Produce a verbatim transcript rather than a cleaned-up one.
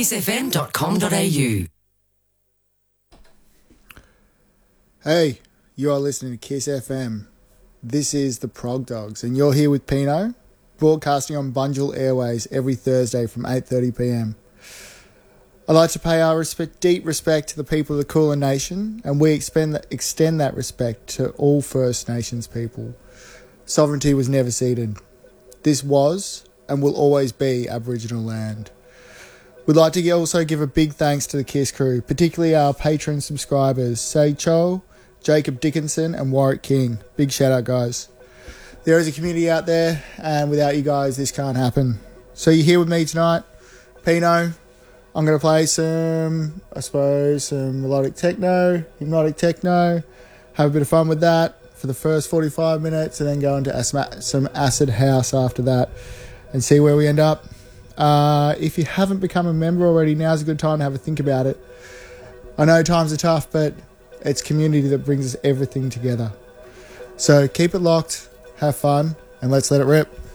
kiss f m dot com dot a u. Hey, you are listening to Kiss F M. This is the Prog Dogs, and you're here with Pino, broadcasting on Bunjil Airways every Thursday from eight thirty p m. I'd like to pay our respect, deep respect to the people of the Kulin Nation, and we extend, extend that respect to all First Nations people. Sovereignty was never ceded. This was and will always be Aboriginal land. We'd like to also give a big thanks to the KISS crew, particularly our Patreon subscribers, Say Cho, Jacob Dickinson and Warwick King. Big shout out, guys. There is a community out there, and without you guys, this can't happen. So you're here with me tonight, Pino. I'm going to play some, I suppose, some melodic techno, hypnotic techno, have a bit of fun with that for the first forty-five minutes, and then go into some acid house after that and see where we end up. Uh, if you haven't become a member already, now's a good time to have a think about it. I know times are tough, but it's community that brings us everything together. So keep it locked, have fun, and let's let it rip.